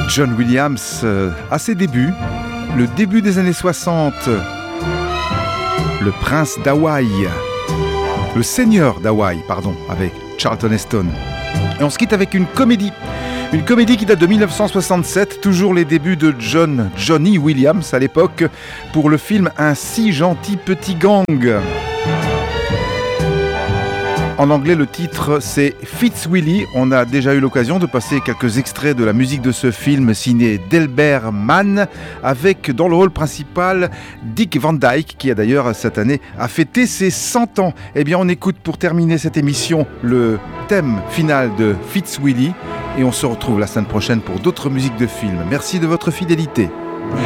John Williams à ses débuts, le début des années 60, le prince d'Hawaï, le seigneur d'Hawaï, pardon, avec Charlton Heston. Et on se quitte avec une comédie qui date de 1967, toujours les débuts de Johnny Williams à l'époque, pour le film Un si gentil petit gang. En anglais, le titre, c'est Fitzwilly. On a déjà eu l'occasion de passer quelques extraits de la musique de ce film signé Delbert Mann, avec dans le rôle principal Dick Van Dyke, qui a d'ailleurs cette année a fêté ses 100 ans. Eh bien, on écoute pour terminer cette émission le thème final de Fitzwilly et on se retrouve la semaine prochaine pour d'autres musiques de films. Merci de votre fidélité.